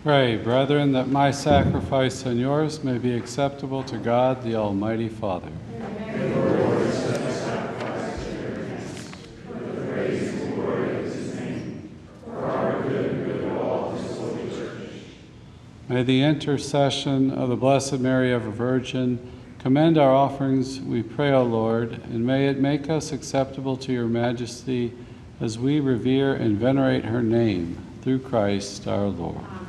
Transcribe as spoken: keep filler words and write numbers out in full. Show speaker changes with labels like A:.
A: Pray, brethren, that my sacrifice and yours may be acceptable to God, the Almighty Father.
B: May the Lord accept the sacrifice of your hands, for the praise and glory of his name, for our good and good of all his holy church.
A: May the intercession of the Blessed Mary, ever Virgin, commend our offerings, we pray, O Lord, and may it make us acceptable to your majesty as we revere and venerate her name, through Christ our Lord.